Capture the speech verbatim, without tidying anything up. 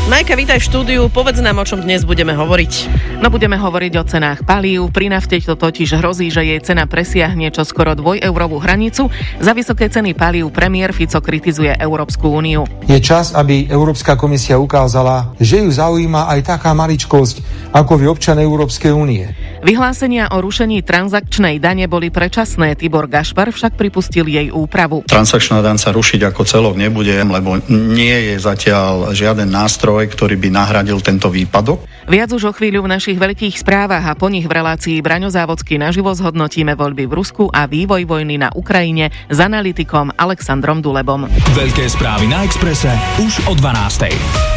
Majka, vítaj v štúdiu, povedz nám, o čom dnes budeme hovoriť. No budeme hovoriť o cenách palív, pri nafte to totiž hrozí, že jej cena presiahne čoskoro dvojeurovú hranicu. Za vysoké ceny palív premiér Fico kritizuje Európsku úniu. Je čas, aby Európska komisia ukázala, že ju zaujíma aj taká maličkosť, ako vy občan Európskej únie. Vyhlásenia o rušení transakčnej dane boli predčasné, Tibor Gašpar však pripustil jej úpravu. Transakčná daň sa rušiť ako celok nebude, lebo nie je zatiaľ žiaden nástroj, ktorý by nahradil tento výpadok. Viac už o chvíľu v našich veľkých správach a po nich v relácii Braňo Závodský naživo zhodnotíme voľby v Rusku a vývoj vojny na Ukrajine s analytikom Alexandrom Dulebom. Veľké správy na Expresse už o dvanástej.